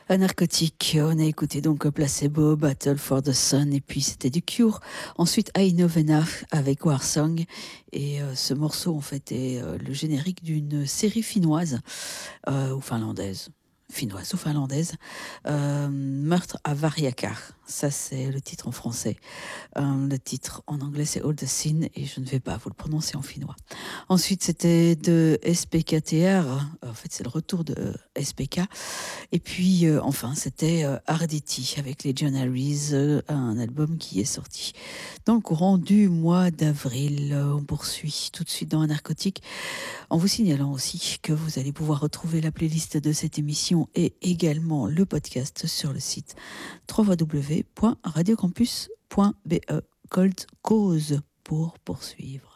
Un narcotique, on a écouté donc Placebo, Battle for the Sun, et puis c'était du Cure. Ensuite, I Know Enough avec Warsong. Et ce morceau, en fait, est le générique d'une série finnoise ou finlandaise. Finnoise ou finlandaise. Meurtre à Variakar. Ça, c'est le titre en français. Le titre en anglais, c'est All the Sin, et je ne vais pas vous le prononcer en finnois. Ensuite, c'était de SPKTR. En fait, c'est le retour de SPK. Et puis, enfin, c'était Arditi avec les John Harris, un album qui est sorti dans le courant du mois d'avril. On poursuit tout de suite dans un narcotique en vous signalant aussi que vous allez pouvoir retrouver la playlist de cette émission et également le podcast sur le site www.radiocampus.be. Cold Cause pour poursuivre.